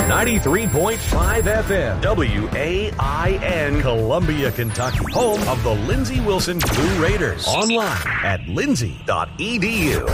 93.5 FM, WAIN, Columbia, Kentucky. Home of the Lindsey Wilson Blue Raiders. Online at lindsey.edu.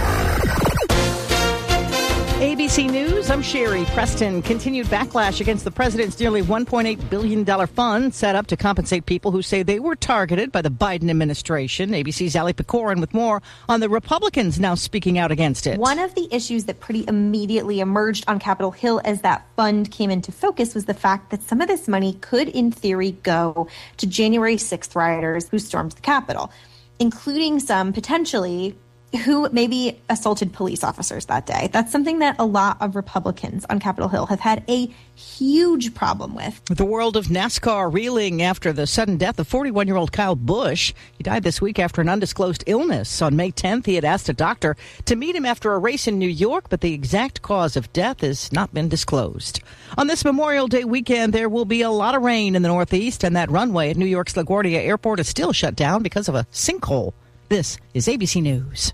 ABC News, I'm Sherry Preston. Continued backlash against the president's nearly $1.8 billion fund set up to compensate people who say they were targeted by the Biden administration. ABC's Allie Pecorin with more on the Republicans now speaking out against it. One of the issues that pretty immediately emerged on Capitol Hill as that fund came into focus was the fact that some of this money could, in theory, go to January 6th rioters who stormed the Capitol, including some potentially who maybe assaulted police officers that day. That's something that a lot of Republicans on Capitol Hill have had a huge problem with. The world of NASCAR reeling after the sudden death of 41-year-old Kyle Busch. He died this week after an undisclosed illness. On May 10th, he had asked a doctor to meet him after a race in New York, but the exact cause of death has not been disclosed. On this Memorial Day weekend, there will be a lot of rain in the Northeast, and that runway at New York's LaGuardia Airport is still shut down because of a sinkhole. This is ABC News.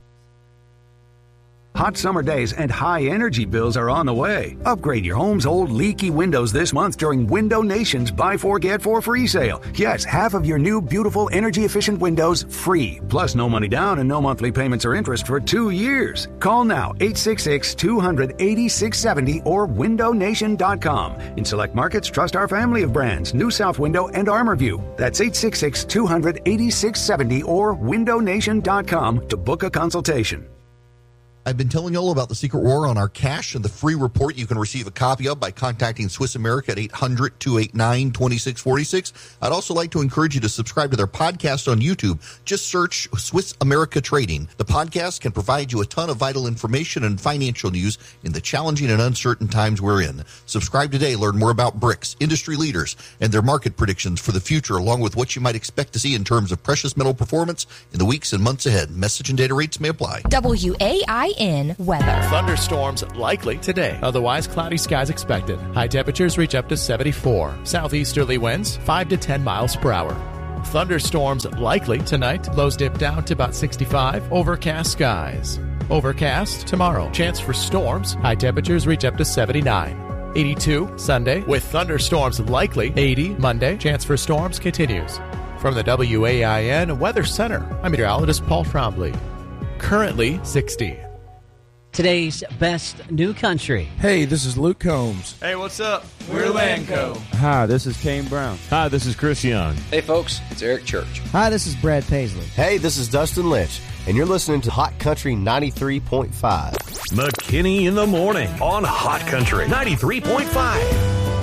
Hot summer days and high energy bills are on the way. Upgrade your home's old leaky windows this month during Window Nation's Buy 4 Get 4 free sale. Yes, half of your new beautiful energy efficient windows free. Plus no money down and no monthly payments or interest for 2 years. Call now 866-200-8670 or windownation.com. In select markets, trust our family of brands, New South Window and ArmorView. That's 866-200-8670 or windownation.com to book a consultation. I've been telling you all about the Secret War on our cash and the free report you can receive a copy of by contacting Swiss America at 800-289-2646. I'd also like to encourage you to subscribe to their podcast on YouTube. Just search Swiss America Trading. The podcast can provide you a ton of vital information and financial news in the challenging and uncertain times we're in. Subscribe today. Learn more about BRICS, industry leaders, and their market predictions for the future, along with what you might expect to see in terms of precious metal performance in the weeks and months ahead. Message and data rates may apply. WAIN weather. Thunderstorms likely today. Otherwise, cloudy skies expected. High temperatures reach up to 74. Southeasterly winds 5 to 10 miles per hour. Thunderstorms likely tonight. Lows dip down to about 65. Overcast skies. Overcast tomorrow. Chance for storms. High temperatures reach up to 79. 82 Sunday with thunderstorms likely. 80 Monday. Chance for storms continues. From the WAIN Weather Center, I'm meteorologist Paul Trombley. Currently 60. Today's best new country. Hey, this is Luke Combs. Hey, what's up? We're Lanco. Hi, this is Kane Brown. Hi, this is Chris Young. Hey, folks, it's Eric Church. Hi, this is Brad Paisley. Hey, this is Dustin Lynch, and you're listening to Hot Country 93.5. McKinney in the morning on Hot Country 93.5.